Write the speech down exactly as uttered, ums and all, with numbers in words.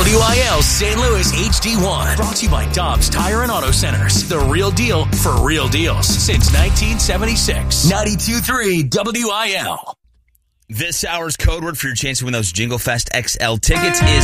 W I L Saint Louis H D one. Brought to you by Dobbs Tire and Auto Centers. The real deal for real deals since nineteen seventy-six. ninety-two point three W I L. This hour's code word for your chance to win those Jingle Fest X L tickets is